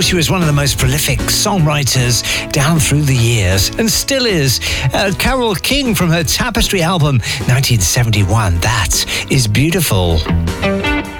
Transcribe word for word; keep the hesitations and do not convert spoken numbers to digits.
course, she was one of the most prolific songwriters down through the years, and still is. Uh, Carole King from her Tapestry album nineteen seventy-one. That is beautiful.